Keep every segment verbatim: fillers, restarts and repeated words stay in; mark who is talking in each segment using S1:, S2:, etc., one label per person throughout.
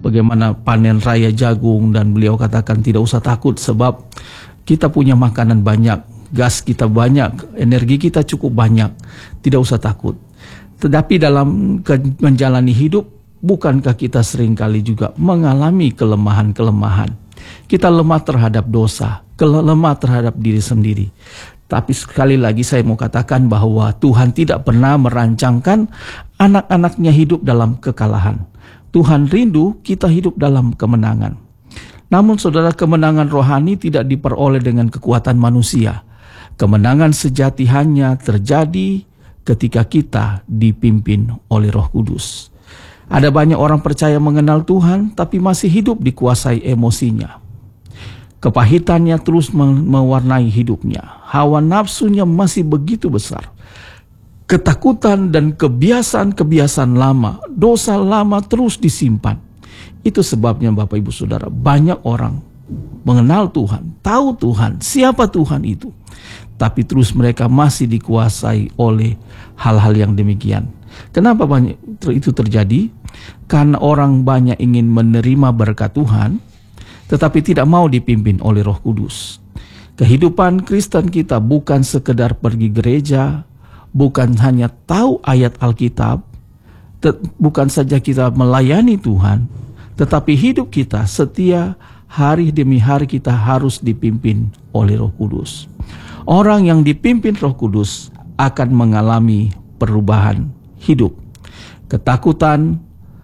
S1: bagaimana panen raya jagung, dan beliau katakan tidak usah takut sebab kita punya makanan banyak, gas kita banyak, energi kita cukup banyak, tidak usah takut. Tetapi dalam menjalani hidup, bukankah kita seringkali juga mengalami kelemahan-kelemahan? Kita lemah terhadap dosa, lemah terhadap diri sendiri. Tapi sekali lagi saya mau katakan bahwa Tuhan tidak pernah merancangkan anak-anaknya hidup dalam kekalahan. Tuhan rindu kita hidup dalam kemenangan. Namun saudara, kemenangan rohani tidak diperoleh dengan kekuatan manusia. Kemenangan sejati hanya terjadi ketika kita dipimpin oleh Roh Kudus. Ada banyak orang percaya mengenal Tuhan tapi masih hidup dikuasai emosinya. Kepahitannya terus mewarnai hidupnya. Hawa nafsunya masih begitu besar. Ketakutan dan kebiasaan-kebiasaan lama, dosa lama terus disimpan. Itu sebabnya Bapak Ibu Saudara, banyak orang mengenal Tuhan, tahu Tuhan, siapa Tuhan itu, tapi terus mereka masih dikuasai oleh hal-hal yang demikian. Kenapa banyak itu terjadi? Karena orang banyak ingin menerima berkat Tuhan, tetapi tidak mau dipimpin oleh Roh Kudus. Kehidupan Kristen kita bukan sekedar pergi gereja, bukan hanya tahu ayat Alkitab, bukan saja kita melayani Tuhan, tetapi hidup kita setia hari demi hari kita harus dipimpin oleh Roh Kudus. Orang yang dipimpin Roh Kudus akan mengalami perubahan hidup. Ketakutan,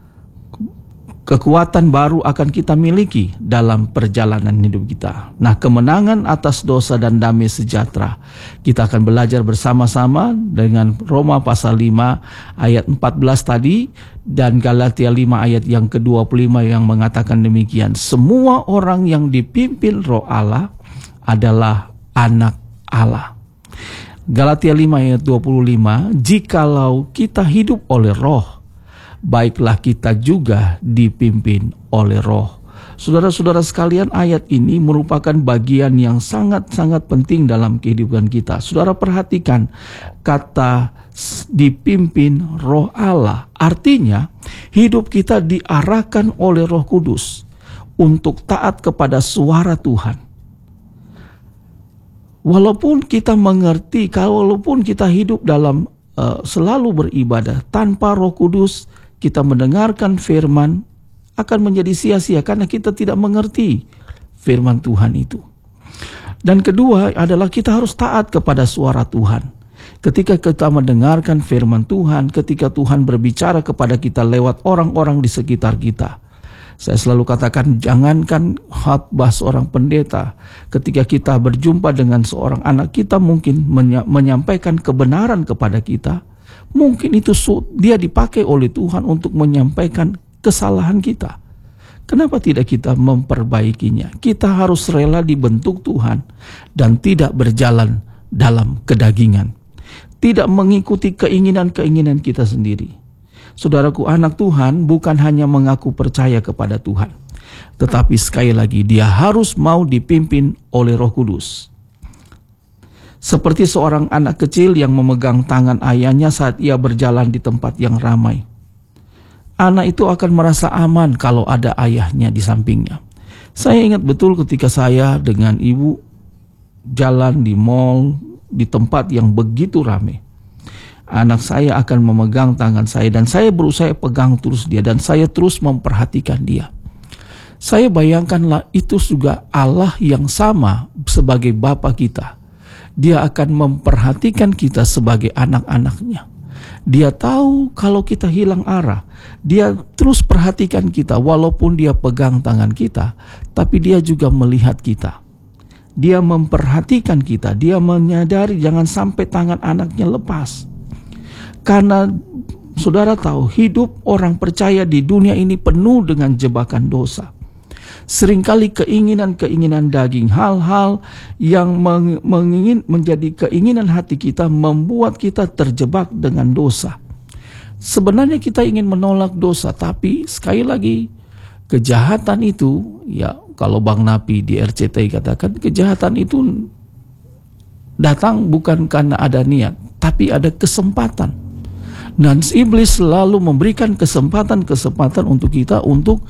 S1: kekuatan baru akan kita miliki dalam perjalanan hidup kita. Nah, kemenangan atas dosa dan damai sejahtera, kita akan belajar bersama-sama dengan Roma pasal lima ayat empat belas tadi, dan Galatia lima ayat yang ke dua puluh lima yang mengatakan demikian. Semua orang yang dipimpin Roh Allah adalah anak Allah. Galatia lima ayat dua puluh lima, jikalau kita hidup oleh Roh, baiklah kita juga dipimpin oleh Roh. Saudara-saudara sekalian, ayat ini merupakan bagian yang sangat-sangat penting dalam kehidupan kita. Saudara perhatikan kata dipimpin Roh Allah. Artinya hidup kita diarahkan oleh Roh Kudus untuk taat kepada suara Tuhan. Walaupun kita mengerti, walaupun kita hidup dalam uh, selalu beribadah tanpa Roh Kudus, kita mendengarkan firman akan menjadi sia-sia karena kita tidak mengerti firman Tuhan itu. Dan kedua adalah kita harus taat kepada suara Tuhan. Ketika kita mendengarkan firman Tuhan, ketika Tuhan berbicara kepada kita lewat orang-orang di sekitar kita. Saya selalu katakan, jangankan khotbah seorang pendeta, ketika kita berjumpa dengan seorang anak kita mungkin menyampaikan kebenaran kepada kita, mungkin itu dia dipakai oleh Tuhan untuk menyampaikan kesalahan kita. Kenapa tidak kita memperbaikinya? Kita harus rela dibentuk Tuhan dan tidak berjalan dalam kedagingan. Tidak mengikuti keinginan-keinginan kita sendiri. Saudaraku, anak Tuhan bukan hanya mengaku percaya kepada Tuhan, tetapi sekali lagi dia harus mau dipimpin oleh Roh Kudus. Seperti seorang anak kecil yang memegang tangan ayahnya saat ia berjalan di tempat yang ramai. Anak itu akan merasa aman kalau ada ayahnya di sampingnya. Saya ingat betul ketika saya dengan ibu jalan di mall, di tempat yang begitu ramai. Anak saya akan memegang tangan saya dan saya berusaha pegang terus dia dan saya terus memperhatikan dia. Saya bayangkanlah itu juga Allah yang sama sebagai Bapa kita. Dia akan memperhatikan kita sebagai anak-anaknya. Dia tahu kalau kita hilang arah. Dia terus perhatikan kita walaupun dia pegang tangan kita, tapi dia juga melihat kita. Dia memperhatikan kita, dia menyadari jangan sampai tangan anaknya lepas. Karena saudara tahu hidup orang percaya di dunia ini penuh dengan jebakan dosa. Seringkali keinginan-keinginan daging, hal-hal yang mengingin, menjadi keinginan hati kita membuat kita terjebak dengan dosa. Sebenarnya kita ingin menolak dosa, tapi sekali lagi kejahatan itu, ya kalau Bang Napi di R C T I katakan, kejahatan itu datang bukan karena ada niat, tapi ada kesempatan. Dan iblis selalu memberikan kesempatan-kesempatan untuk kita untuk